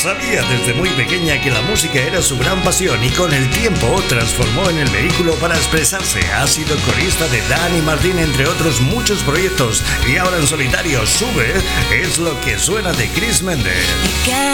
Sabía desde muy pequeña que la música era su gran pasión y con el tiempo transformó en el vehículo para expresarse. Ha sido corista de Dani Martín, entre otros muchos proyectos, y ahora en solitario Sube es lo que suena de Chris Méndez.